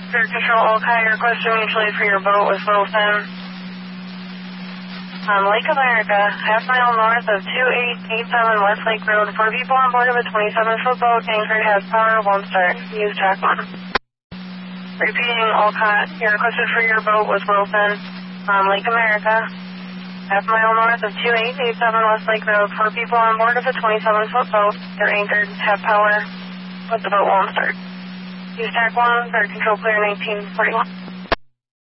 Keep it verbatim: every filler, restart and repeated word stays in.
Air Control, Olcott, your request to mutually for your boat was Wilson. On Lake America, half mile north of two eight eight seven West Lake Road, four people on board of a twenty-seven foot boat, anchored, has power, won't start. Use tack one. Repeating, Olcott, your requested for your boat was Wilson. On Lake America, half mile north of two eight eight seven West Lake Road, four people on board of a twenty-seven foot boat, they're anchored, have power, but the boat won't start. Use tack one, Air Control clear nineteen forty-one.